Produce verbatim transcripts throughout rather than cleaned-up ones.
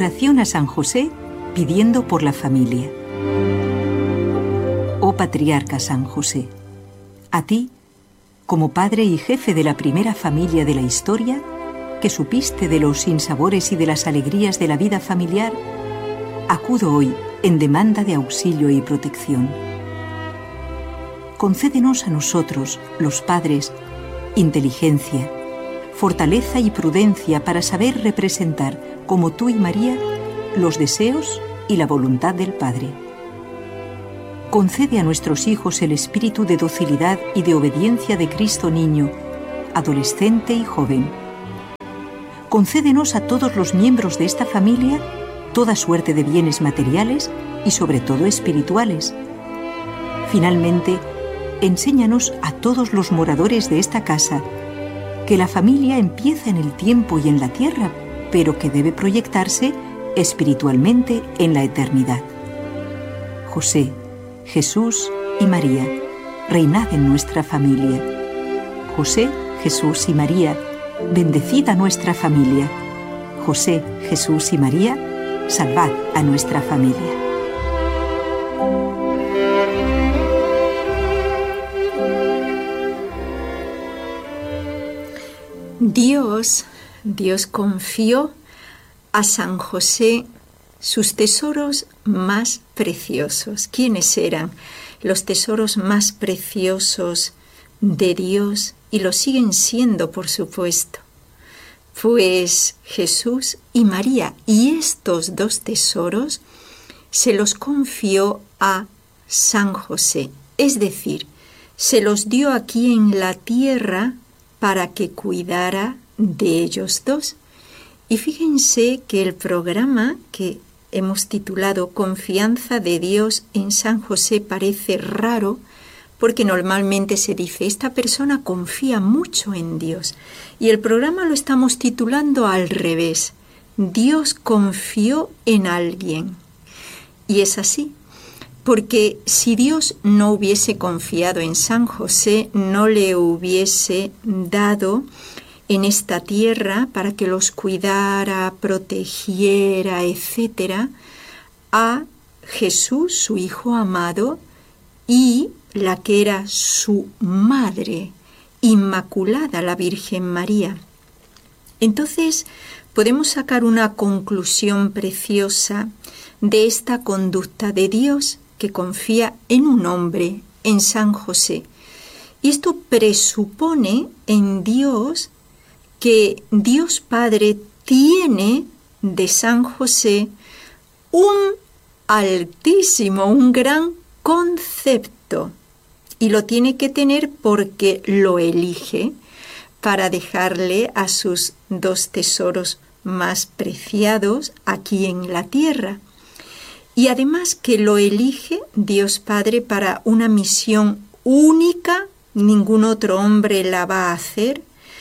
Oración a San José pidiendo por la familia. Oh Patriarca San José, a ti, como padre y jefe de la primera familia de la historia, que supiste de los sinsabores y de las alegrías de la vida familiar, acudo hoy en demanda de auxilio y protección. Concédenos a nosotros, los padres, inteligencia, fortaleza y prudencia para saber representar, como tú y María, los deseos y la voluntad del Padre. Concede a nuestros hijos el espíritu de docilidad y de obediencia de Cristo niño, adolescente y joven. Concédenos a todos los miembros de esta familia toda suerte de bienes materiales y sobre todo espirituales. Finalmente, enséñanos a todos los moradores de esta casa que la familia empieza en el tiempo y en la tierra, pero que debe proyectarse espiritualmente en la eternidad. José, Jesús y María, reinad en nuestra familia. José, Jesús y María, bendecid a nuestra familia. José, Jesús y María, salvad a nuestra familia. Dios, Dios confió a San José sus tesoros más preciosos. ¿Quiénes eran los tesoros más preciosos de Dios? Y lo siguen siendo, por supuesto. Pues Jesús y María. Y estos dos tesoros se los confió a San José. Es decir, se los dio aquí en la tierra para que cuidara de ellos dos. Y fíjense que el programa que hemos titulado Confianza de Dios en San José parece raro, porque normalmente se dice, esta persona confía mucho en Dios. Y el programa lo estamos titulando al revés. Dios confió en alguien. Y es así, porque si Dios no hubiese confiado en San José, no le hubiese dado en esta tierra para que los cuidara, protegiera, etcétera, a Jesús, su Hijo amado, y la que era su madre, Inmaculada, la Virgen María. Entonces, podemos sacar una conclusión preciosa de esta conducta de Dios que confía en un hombre, en San José. Y esto presupone en Dios que Dios Padre tiene de San José un altísimo, un gran concepto. Y lo tiene que tener porque lo elige para dejarle a sus dos tesoros más preciados aquí en la tierra. Y además que lo elige Dios Padre para una misión única, ningún otro hombre la va a hacer,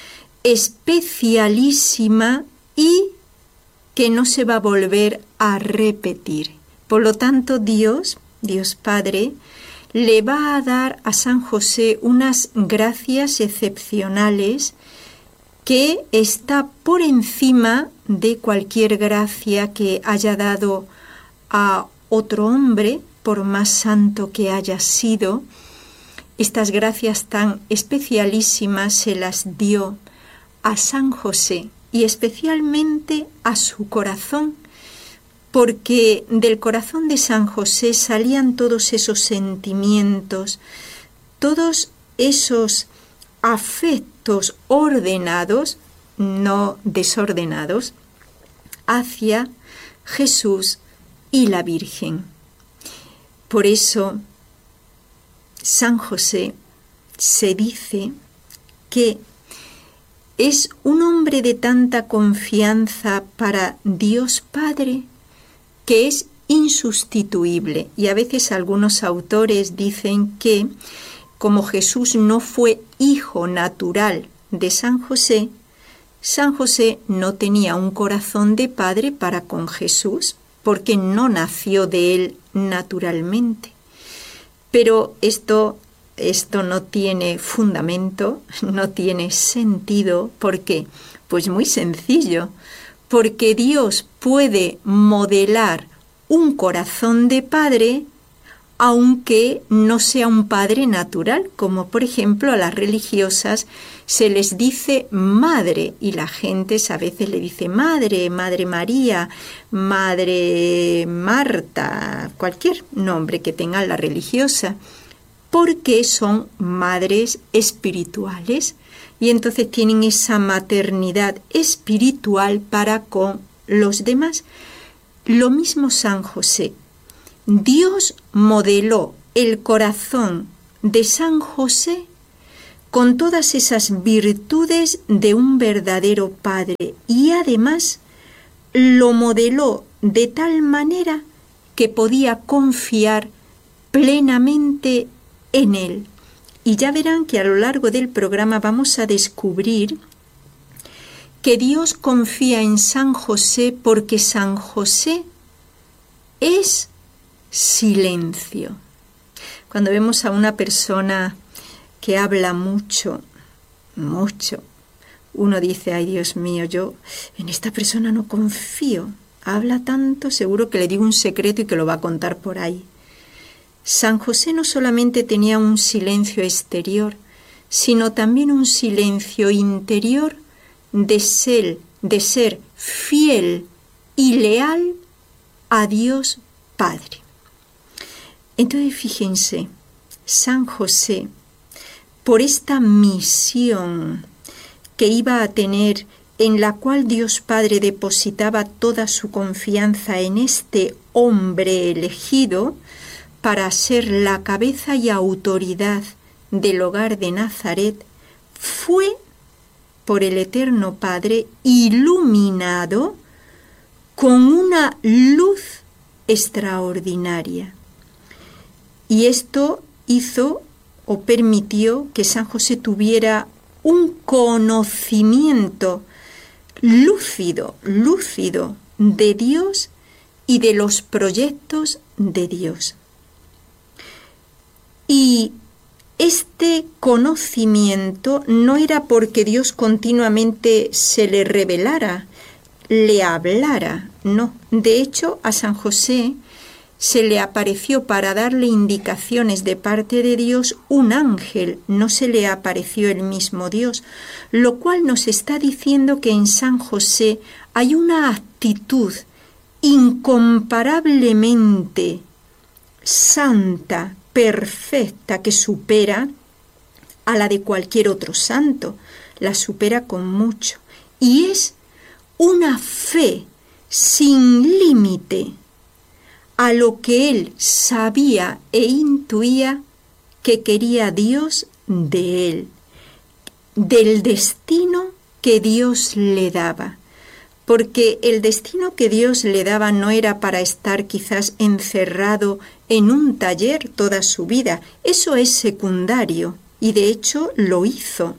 especialísima y que no se va a volver a repetir. Por lo tanto, Dios, Dios Padre, le va a dar a San José unas gracias excepcionales que está por encima de cualquier gracia que haya dado a otro hombre, por más santo que haya sido. Estas gracias tan especialísimas se las dio a San José y especialmente a su corazón, porque del corazón de San José salían todos esos sentimientos, todos esos afectos ordenados, no desordenados, hacia Jesús y la Virgen. Por eso, San José se dice que es un hombre de tanta confianza para Dios Padre que es insustituible. Y a veces algunos autores dicen que, como Jesús no fue hijo natural de San José, San José no tenía un corazón de padre para con Jesús, porque no nació de él naturalmente. Pero esto, esto no tiene fundamento, no tiene sentido. ¿Por qué? Pues muy sencillo, porque Dios puede modelar un corazón de padre aunque no sea un padre natural, como por ejemplo a las religiosas se les dice madre y la gente a veces le dice madre, madre María, madre Marta, cualquier nombre que tenga la religiosa, porque son madres espirituales y entonces tienen esa maternidad espiritual para con los demás. Lo mismo San José. Dios modeló el corazón de San José con todas esas virtudes de un verdadero padre y además lo modeló de tal manera que podía confiar plenamente en él. Y ya verán que a lo largo del programa vamos a descubrir que Dios confía en San José porque San José es silencio. Cuando vemos a una persona que habla mucho, mucho, uno dice, ay Dios mío, yo en esta persona no confío. Habla tanto, seguro que le digo un secreto y que lo va a contar por ahí. San José no solamente tenía un silencio exterior, sino también un silencio interior de ser, de ser fiel y leal a Dios Padre. Entonces fíjense, San José, por esta misión que iba a tener, en la cual Dios Padre depositaba toda su confianza en este hombre elegido para ser la cabeza y autoridad del hogar de Nazaret, fue por el Eterno Padre iluminado con una luz extraordinaria. Y esto hizo o permitió que San José tuviera un conocimiento lúcido, lúcido de Dios y de los proyectos de Dios. Y este conocimiento no era porque Dios continuamente se le revelara, le hablara, no. De hecho, a San José se le apareció para darle indicaciones de parte de Dios un ángel, no se le apareció el mismo Dios, lo cual nos está diciendo que en San José hay una actitud incomparablemente santa, perfecta, que supera a la de cualquier otro santo, la supera con mucho, y es una fe sin límite a lo que él sabía e intuía que quería Dios de él, del destino que Dios le daba. Porque el destino que Dios le daba no era para estar quizás encerrado en un taller toda su vida. Eso es secundario y de hecho lo hizo.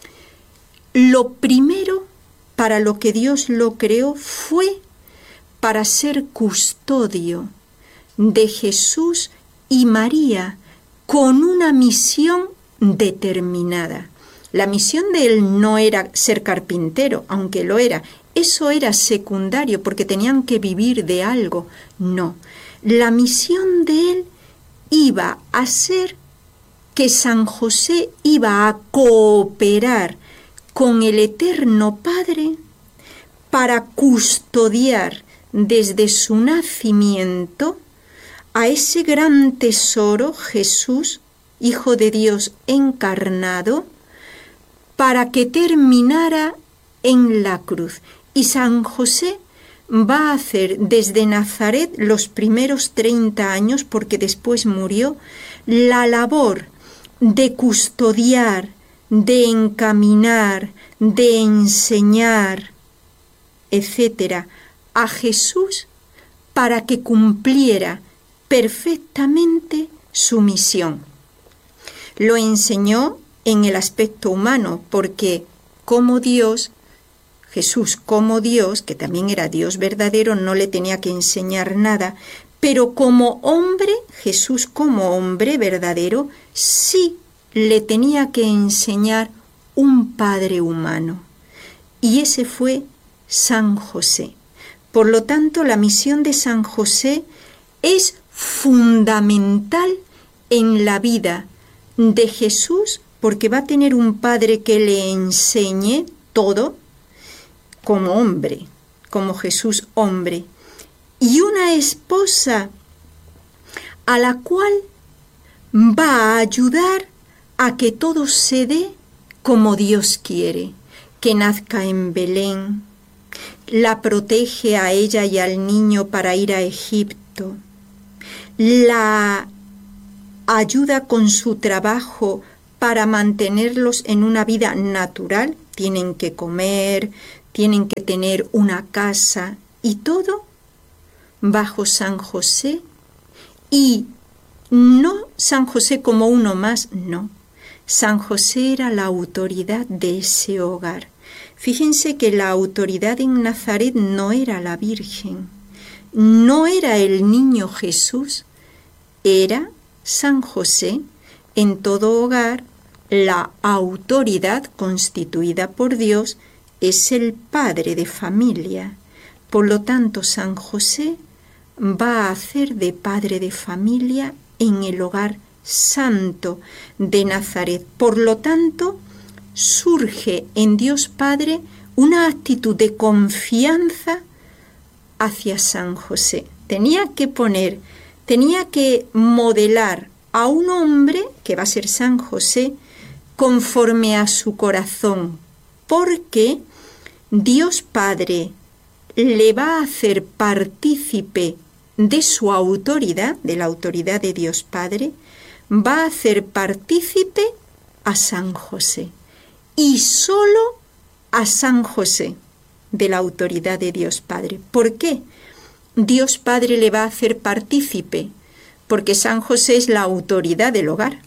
Lo primero para lo que Dios lo creó fue para ser custodio de Jesús y María con una misión determinada. La misión de él no era ser carpintero, aunque lo era. Eso era secundario porque tenían que vivir de algo. No, la misión de él iba a ser que San José iba a cooperar con el Eterno Padre para custodiar desde su nacimiento a ese gran tesoro, Jesús, Hijo de Dios encarnado, para que terminara en la cruz. Y San José va a hacer desde Nazaret los primeros treinta años, porque después murió, la labor de custodiar, de encaminar, de enseñar, etcétera, a Jesús para que cumpliera perfectamente su misión. Lo enseñó en el aspecto humano, porque como Dios, Jesús como Dios, que también era Dios verdadero, no le tenía que enseñar nada, pero como hombre, Jesús como hombre verdadero, sí le tenía que enseñar un padre humano. Y ese fue San José. Por lo tanto, la misión de San José es fundamental en la vida de Jesús, porque va a tener un padre que le enseñe todo como hombre, como Jesús hombre, y una esposa a la cual va a ayudar a que todo se dé como Dios quiere, que nazca en Belén, la protege a ella y al niño para ir a Egipto, la ayuda con su trabajo para mantenerlos en una vida natural, tienen que comer, tienen que tener una casa y todo bajo San José, y no San José como uno más, no. San José era la autoridad de ese hogar. Fíjense que la autoridad en Nazaret no era la Virgen, no era el niño Jesús, era San José. En todo hogar, la autoridad constituida por Dios es el padre de familia. Por lo tanto, San José va a hacer de padre de familia en el hogar santo de Nazaret. Por lo tanto, surge en Dios Padre una actitud de confianza hacia San José. Tenía que poner, tenía que modelar a un hombre, que va a ser San José, conforme a su corazón, porque Dios Padre le va a hacer partícipe de su autoridad, de la autoridad de Dios Padre, va a hacer partícipe a San José, y solo a San José, de la autoridad de Dios Padre. ¿Por qué Dios Padre le va a hacer partícipe? Porque San José es la autoridad del hogar,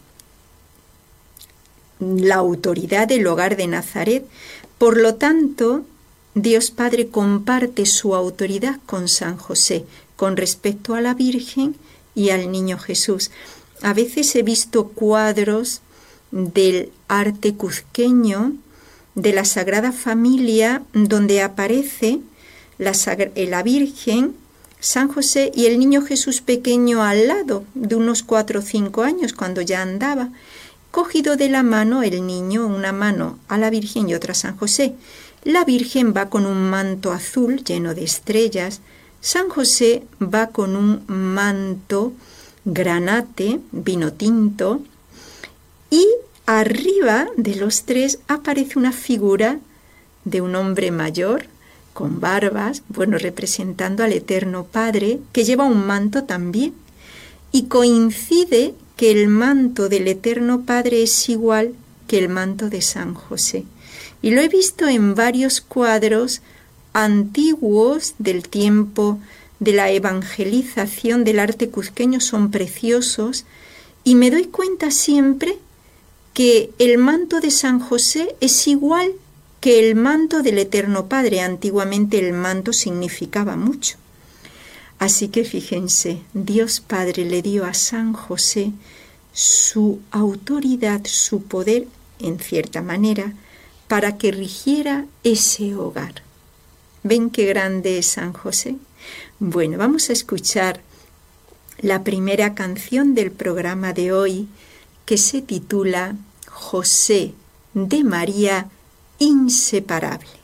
la autoridad del hogar de Nazaret. Por lo tanto, Dios Padre comparte su autoridad con San José, con respecto a la Virgen y al niño Jesús. A veces he visto cuadros del arte cuzqueño, de la Sagrada Familia, donde aparece la, la Virgen, San José y el niño Jesús pequeño al lado, de unos cuatro o cinco años, cuando ya andaba, cogido de la mano el niño, una mano a la Virgen y otra a San José. La Virgen va con un manto azul lleno de estrellas, San José va con un manto granate, vino tinto, y arriba de los tres aparece una figura de un hombre mayor, con barbas, bueno, representando al Eterno Padre, que lleva un manto también. Y coincide que el manto del Eterno Padre es igual que el manto de San José. Y lo he visto en varios cuadros antiguos del tiempo de la evangelización del arte cuzqueño, son preciosos, y me doy cuenta siempre que el manto de San José es igual que el manto del Eterno Padre. Antiguamente el manto significaba mucho. Así que fíjense, Dios Padre le dio a San José su autoridad, su poder, en cierta manera, para que rigiera ese hogar. ¿Ven qué grande es San José? Bueno, vamos a escuchar la primera canción del programa de hoy, que se titula José de María inseparable.